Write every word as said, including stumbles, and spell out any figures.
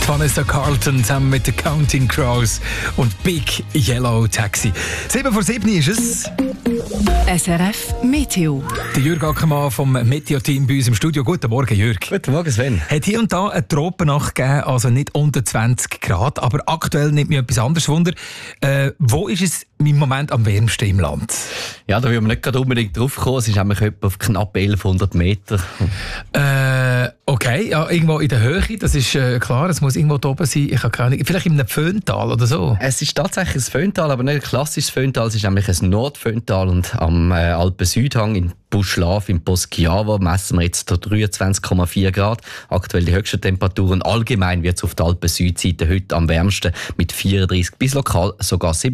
Vanessa Carlton zusammen mit den Counting Crows und Big Yellow Taxi. sieben vor sieben ist es. S R F Meteo. Der Jürg Ackermann vom Meteo-Team bei uns im Studio. Guten Morgen, Jürg. Guten Morgen, Sven. Hat hier und da eine Tropennacht gegeben, also nicht unter zwanzig Grad, aber aktuell nimmt mich etwas anderes Wunder. Äh, wo ist es im Moment am wärmsten im Land? Ja, da will man nicht gerade unbedingt drauf kommen. Es ist nämlich etwa auf knapp elfhundert Meter. Äh, okay, ja, irgendwo in der Höhe, das ist äh, klar, es muss irgendwo da oben sein. Ich habe keine Ahnung, vielleicht in einem Föhntal oder so. Es ist tatsächlich ein Föhntal, aber nicht ein klassisches Föhntal. Es ist nämlich ein Nordföhntal und am äh, Alpen-Südhang in Buschlaf im Poschiavo messen wir jetzt dreiundzwanzig Komma vier Grad. Aktuell die höchsten Temperaturen. Allgemein wird es auf der Alpen-Südseite heute am wärmsten mit vierunddreißig bis lokal sogar